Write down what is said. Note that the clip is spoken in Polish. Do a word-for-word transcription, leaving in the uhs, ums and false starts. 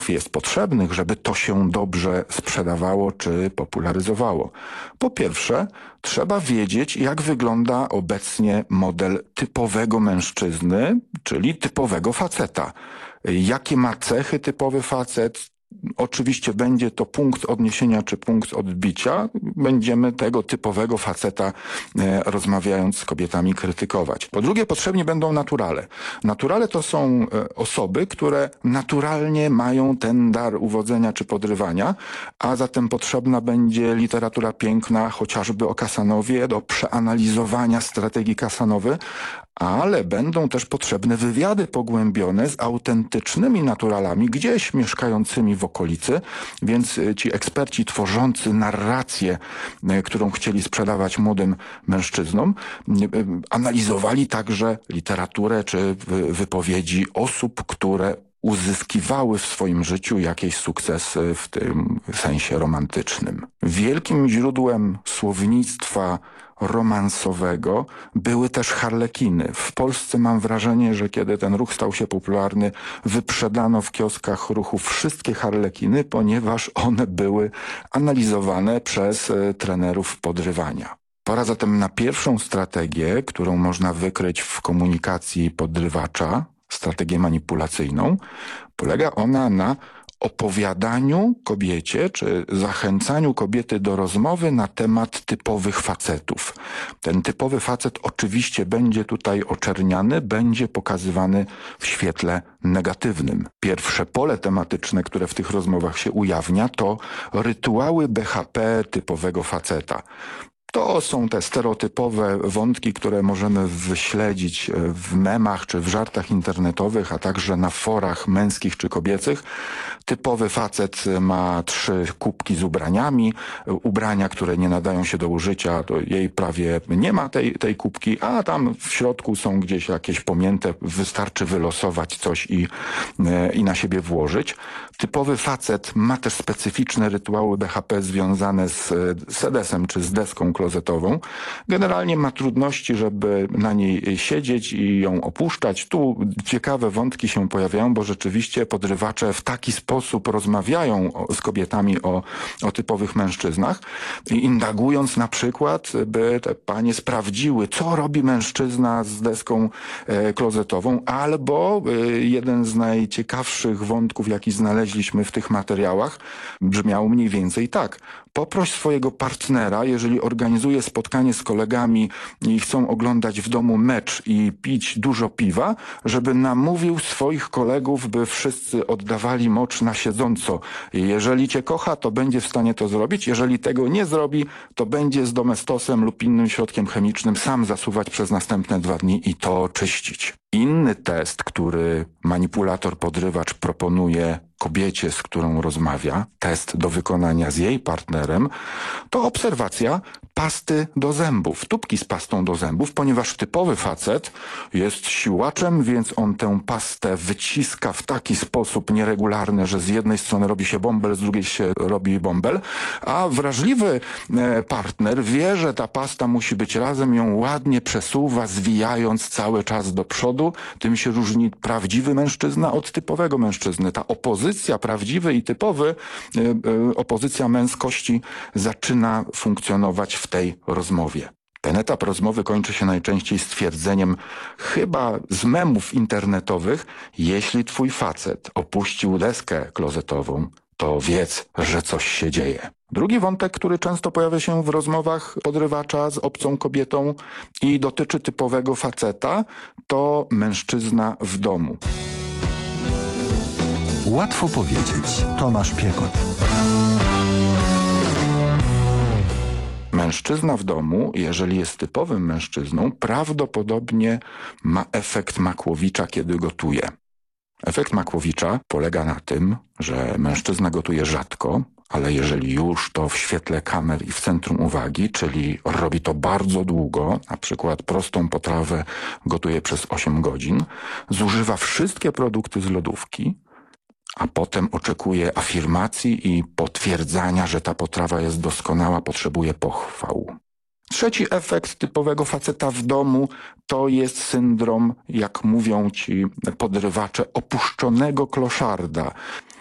jest potrzebnych, żeby to się dobrze sprzedawało czy popularyzowało. Po pierwsze, trzeba wiedzieć, jak wygląda obecnie model typowego mężczyzny, czyli typowego faceta. Jakie ma cechy typowy facet? Oczywiście będzie to punkt odniesienia czy punkt odbicia. Będziemy tego typowego faceta e, rozmawiając z kobietami krytykować. Po drugie, potrzebni będą naturale. Naturale to są e, osoby, które naturalnie mają ten dar uwodzenia czy podrywania, a zatem potrzebna będzie literatura piękna, chociażby o Casanowie, do przeanalizowania strategii Casanowy, ale będą też potrzebne wywiady pogłębione z autentycznymi naturalami, gdzieś mieszkającymi w okolicy, więc ci eksperci tworzący narrację, którą chcieli sprzedawać młodym mężczyznom, analizowali także literaturę czy wypowiedzi osób, które uzyskiwały w swoim życiu jakiś sukces w tym sensie romantycznym. Wielkim źródłem słownictwa romansowego były też harlekiny. W Polsce mam wrażenie, że kiedy ten ruch stał się popularny, wyprzedano w kioskach ruchu wszystkie harlekiny, ponieważ one były analizowane przez trenerów podrywania. Pora zatem na pierwszą strategię, którą można wykryć w komunikacji podrywacza, strategię manipulacyjną. Polega ona na opowiadaniu kobiecie, czy zachęcaniu kobiety do rozmowy na temat typowych facetów. Ten typowy facet oczywiście będzie tutaj oczerniany, będzie pokazywany w świetle negatywnym. Pierwsze pole tematyczne, które w tych rozmowach się ujawnia, to rytuały B H P typowego faceta. To są te stereotypowe wątki, które możemy wyśledzić w memach czy w żartach internetowych, a także na forach męskich czy kobiecych. Typowy facet ma trzy kubki z ubraniami, ubrania, które nie nadają się do użycia, to jej prawie nie ma tej, tej kubki, a tam w środku są gdzieś jakieś pomięte, wystarczy wylosować coś i, i na siebie włożyć. Typowy facet ma też specyficzne rytuały B H P związane z sedesem czy z deską klozetową. Generalnie ma trudności, żeby na niej siedzieć i ją opuszczać. Tu ciekawe wątki się pojawiają, bo rzeczywiście podrywacze w taki sposób rozmawiają z kobietami o, o typowych mężczyznach, indagując na przykład, by te panie sprawdziły, co robi mężczyzna z deską e, klozetową, albo e, jeden z najciekawszych wątków, jaki znaleźliśmy w tych materiałach, brzmiał mniej więcej tak. Poproś swojego partnera, jeżeli organizuje spotkanie z kolegami i chcą oglądać w domu mecz i pić dużo piwa, żeby namówił swoich kolegów, by wszyscy oddawali mocz na siedząco. Jeżeli cię kocha, to będzie w stanie to zrobić. Jeżeli tego nie zrobi, to będzie z domestosem lub innym środkiem chemicznym sam zasuwać przez następne dwa dni i to czyścić. Inny test, który manipulator podrywacz proponuje kobiecie, z którą rozmawia, test do wykonania z jej partnerem, to obserwacja pasty do zębów, tubki z pastą do zębów, ponieważ typowy facet jest siłaczem, więc on tę pastę wyciska w taki sposób nieregularny, że z jednej strony robi się bąbel, z drugiej się robi bąbel, a wrażliwy partner wie, że ta pasta musi być razem, ją ładnie przesuwa, zwijając cały czas do przodu. Tym się różni prawdziwy mężczyzna od typowego mężczyzny. Ta opozycja prawdziwy i typowy, opozycja męskości zaczyna funkcjonować w tej rozmowie. Ten etap rozmowy kończy się najczęściej stwierdzeniem, chyba z memów internetowych, jeśli twój facet opuścił deskę klozetową, to wiedz, że coś się dzieje. Drugi wątek, który często pojawia się w rozmowach podrywacza z obcą kobietą i dotyczy typowego faceta, to mężczyzna w domu. Łatwo powiedzieć. Tomasz Piekot. Mężczyzna w domu, jeżeli jest typowym mężczyzną, prawdopodobnie ma efekt Makłowicza, kiedy gotuje. Efekt Makłowicza polega na tym, że mężczyzna gotuje rzadko, ale jeżeli już, to w świetle kamer i w centrum uwagi, czyli robi to bardzo długo, na przykład prostą potrawę gotuje przez osiem godzin, zużywa wszystkie produkty z lodówki, a potem oczekuje afirmacji i potwierdzania, że ta potrawa jest doskonała, potrzebuje pochwał. Trzeci efekt typowego faceta w domu to jest syndrom, jak mówią ci podrywacze, opuszczonego kloszarda.